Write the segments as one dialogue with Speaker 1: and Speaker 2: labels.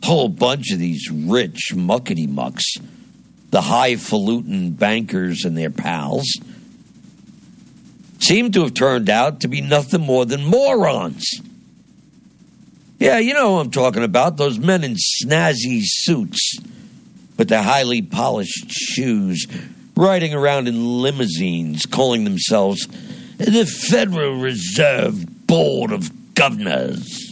Speaker 1: whole bunch of these rich muckety-mucks, the highfalutin bankers and their pals, seem to have turned out to be nothing more than morons. Yeah, you know who I'm talking about, those men in snazzy suits with their highly polished shoes, riding around in limousines, calling themselves the Federal Reserve Board of Governors.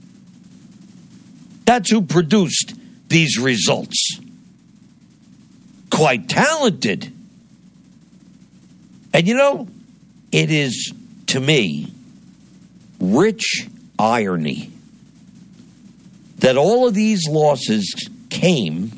Speaker 1: That's who produced these results. Quite talented. And you know, it is, to me, rich irony that all of these losses came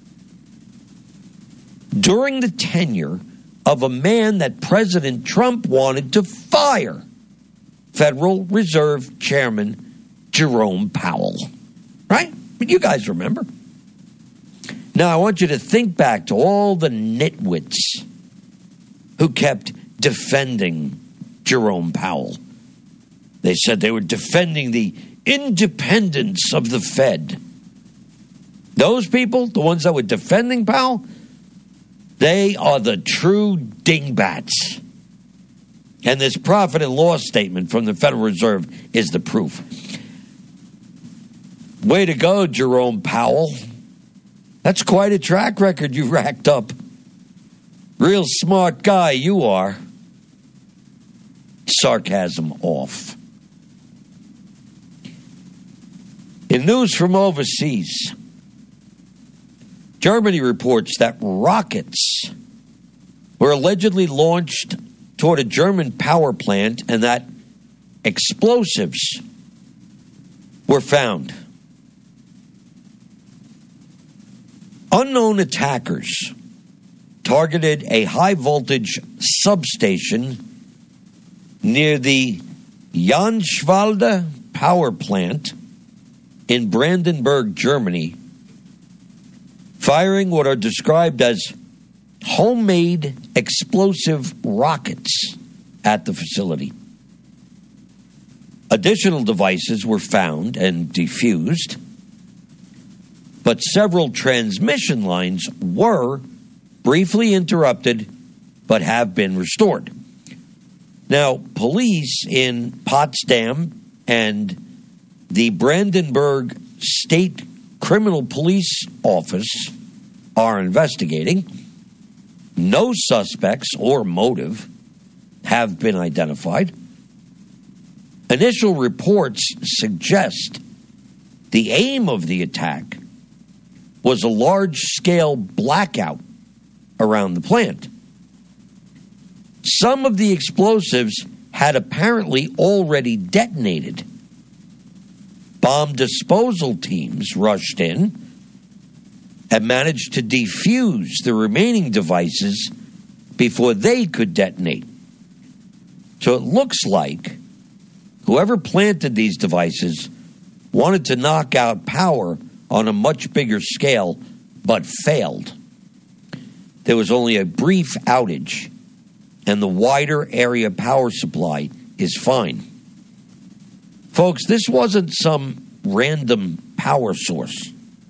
Speaker 1: during the tenure of a man that President Trump wanted to fire, Federal Reserve Chairman Jerome Powell. Right? But you guys remember. Now, I want you to think back to all the nitwits who kept defending Jerome Powell. They said they were defending the independence of the Fed. Those people, the ones that were defending Powell, they are the true dingbats. And this profit and loss statement from the Federal Reserve is the proof. Way to go, Jerome Powell. That's quite a track record you racked up. Real smart guy you are. Sarcasm off. In news from overseas, Germany reports that rockets were allegedly launched toward a German power plant and that explosives were found. Unknown attackers targeted a high-voltage substation near the Janschwalde power plant in Brandenburg, Germany, firing what are described as homemade explosive rockets at the facility. Additional devices were found and defused, but several transmission lines were briefly interrupted but have been restored. Now, police in Potsdam and the Brandenburg State Criminal Police Office are investigating. No suspects or motive have been identified. Initial reports suggest the aim of the attack was a large-scale blackout around the plant. Some of the explosives had apparently already detonated. Bomb disposal teams rushed in and managed to defuse the remaining devices before they could detonate. So it looks like whoever planted these devices wanted to knock out power on a much bigger scale, but failed. There was only a brief outage, and the wider area power supply is fine. Folks, this wasn't some random power source.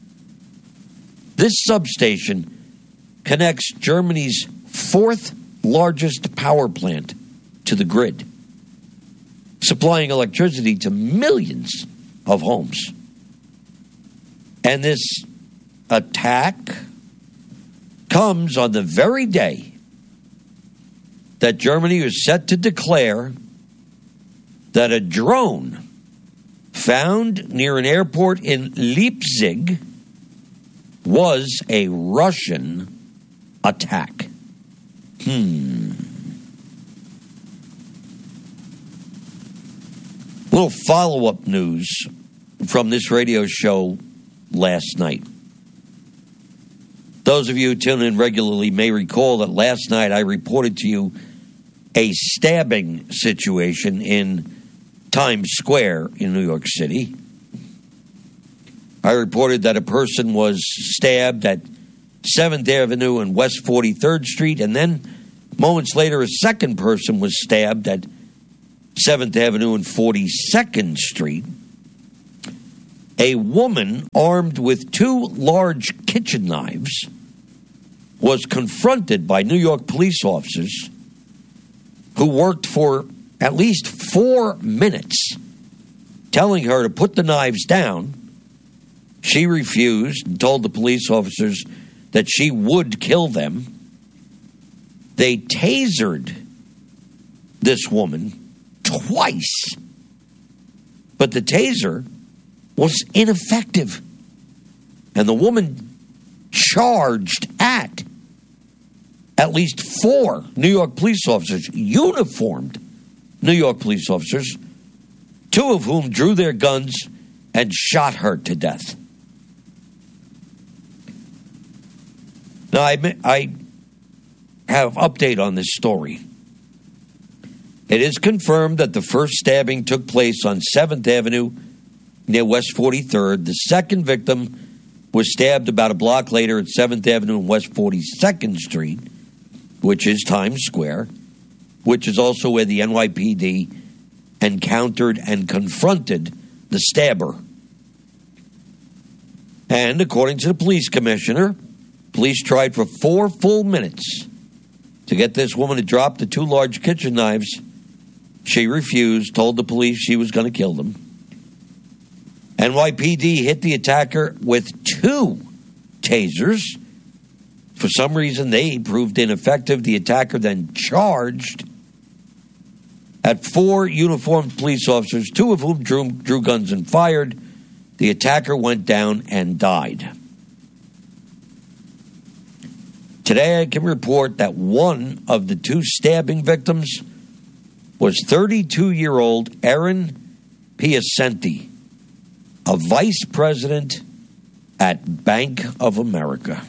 Speaker 1: This substation connects Germany's fourth largest power plant to the grid, supplying electricity to millions of homes. And this attack comes on the very day that Germany is set to declare that a drone found near an airport in Leipzig was a Russian attack. Little follow-up news from this radio show last night. Those of you who tune in regularly may recall that last night I reported to you a stabbing situation in Times Square in New York City. I reported that a person was stabbed at 7th Avenue and West 43rd Street, and then moments later a second person was stabbed at 7th Avenue and 42nd Street. a woman armed with 2 large kitchen knives was confronted by New York police officers who worked for at least 4 minutes, telling her to put the knives down. She refused and told the police officers that she would kill them. They tasered this woman twice, but the taser was ineffective, and the woman charged at least 4 New York police officers, uniformed New York police officers, 2 of whom drew their guns and shot her to death. Now, I have an update on this story. It is confirmed that the first stabbing took place on 7th Avenue near West 43rd. The second victim was stabbed about a block later at 7th Avenue and West 42nd Street, which is Times Square, which is also where the NYPD encountered and confronted the stabber. And according to the police commissioner, police tried for 4 full minutes to get this woman to drop the 2 large kitchen knives. She refused, told the police she was going to kill them. NYPD hit the attacker with 2 tasers. For some reason, they proved ineffective. The attacker then charged at 4 uniformed police officers, 2 of whom drew guns and fired. The attacker went down and died. Today, I can report that one of the 2 stabbing victims was 32-year-old Erin Piacenti, a vice president at Bank of America.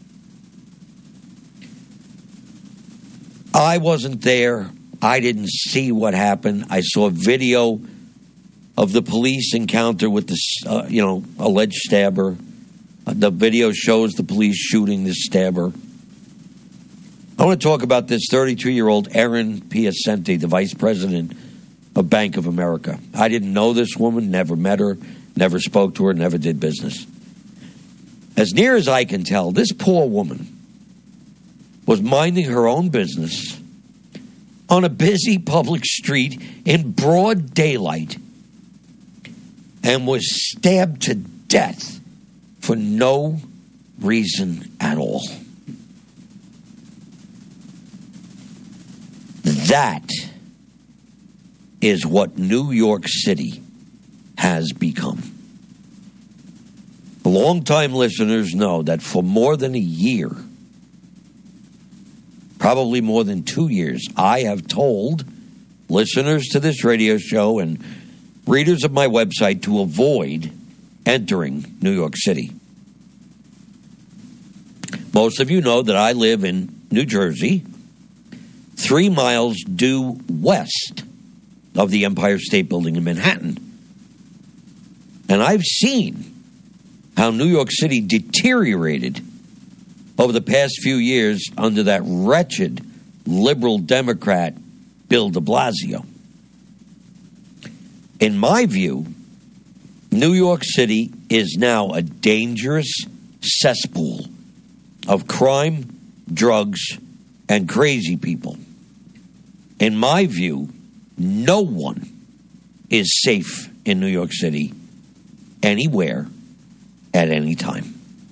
Speaker 1: I wasn't there. I didn't see what happened. I saw a video of the police encounter with this, alleged stabber. The video shows the police shooting this stabber. I want to talk about this 32-year-old Erin Piacenti, the vice president of Bank of America. I didn't know this woman, never met her, never spoke to her, never did business. As near as I can tell, this poor woman was minding her own business on a busy public street in broad daylight and was stabbed to death for no reason at all. That is what New York City has become. Longtime listeners know that for more than a year, probably more than 2 years, I have told listeners to this radio show and readers of my website to avoid entering New York City. Most of you know that I live in New Jersey, 3 miles due west of the Empire State Building in Manhattan. And I've seen how New York City deteriorated over the past few years under that wretched liberal Democrat Bill de Blasio. In my view, New York City is now a dangerous cesspool of crime, drugs, and crazy people. In my view, no one is safe in New York City, anywhere, at any time.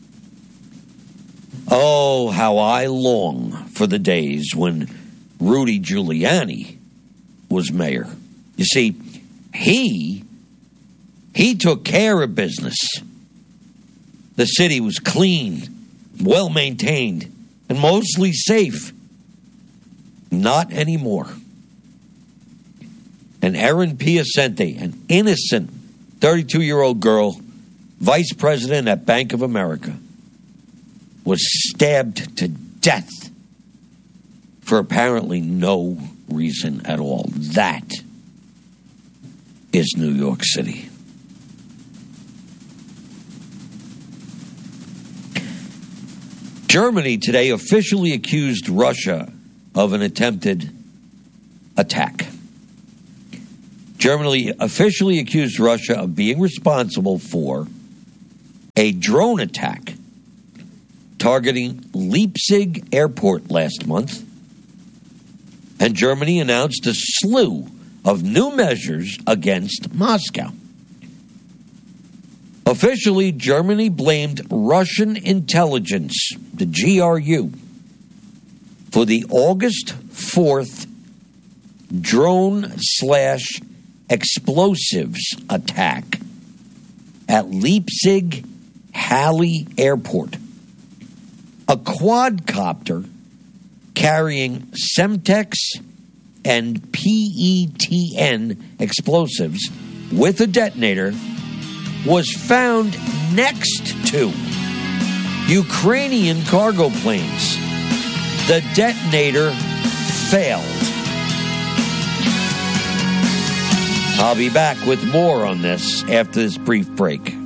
Speaker 1: Oh, how I long for the days when Rudy Giuliani was mayor. You see, he took care of business. The city was clean, well-maintained, and mostly safe. Not anymore. And Erin Piacenti, an innocent 32-year-old girl, vice president at Bank of America, was stabbed to death for apparently no reason at all. That is New York City. Germany today officially accused Russia of an attempted attack. Germany officially accused Russia of being responsible for a drone attack targeting Leipzig Airport last month. And Germany announced a slew of new measures against Moscow. Officially, Germany blamed Russian intelligence, the GRU, for the August 4th drone/explosives attack at Leipzig Halle Airport. A quadcopter carrying Semtex and PETN explosives with a detonator was found next to Ukrainian cargo planes. The detonator failed. I'll be back with more on this after this brief break.